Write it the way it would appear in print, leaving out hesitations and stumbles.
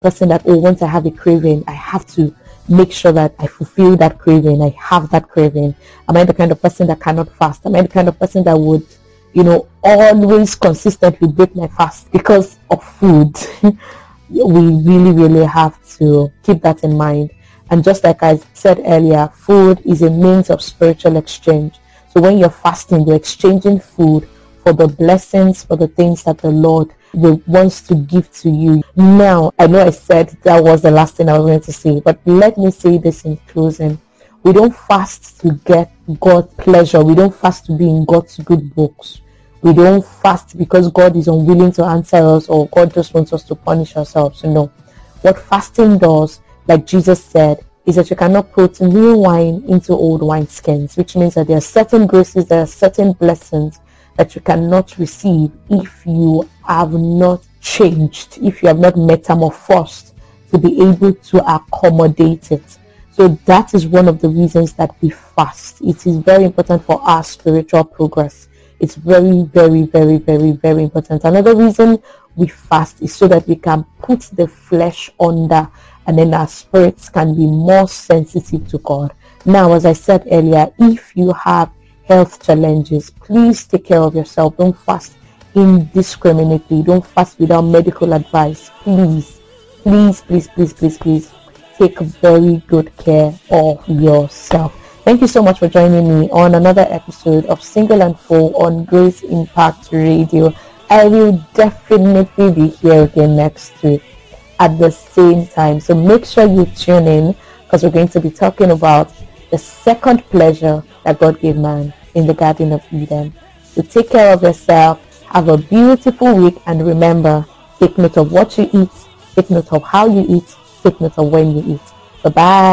person that, oh, once I have a craving, I have to make sure that I fulfill that craving, I have that craving? Am I the kind of person that cannot fast? Am I the kind of person that would, always consistently break my fast because of food? We really, really have to keep that in mind. And just like I said earlier, food is a means of spiritual exchange. So when you're fasting, you're exchanging food for the blessings, for the things that the Lord wants to give to you. Now, I know I said that was the last thing I was going to say, but let me say this in closing. We don't fast to get God's pleasure. We don't fast to be in God's good books. We don't fast because God is unwilling to answer us or God just wants us to punish ourselves. No. What fasting does, like Jesus said, is that you cannot put new wine into old wineskins, which means that there are certain graces, there are certain blessings that you cannot receive if you have not changed, if you have not metamorphosed to be able to accommodate it. So that is one of the reasons that we fast. It is very important for our spiritual progress. It's very, very, very, very, very important. Another reason we fast is so that we can put the flesh under, and then our spirits can be more sensitive to God. Now, as I said earlier, if you have health challenges, please take care of yourself. Don't fast indiscriminately. Don't fast without medical advice. Please, please, please, please, please, please take very good care of yourself. Thank you so much for joining me on another episode of Single and Full on Grace Impact Radio. I will definitely be here again next week at the same time. So make sure you tune in, because we're going to be talking about the second pleasure that God gave man in the Garden of Eden. So take care of yourself. Have a beautiful week. And remember, take note of what you eat. Take note of how you eat. Take note of when you eat. Bye-bye.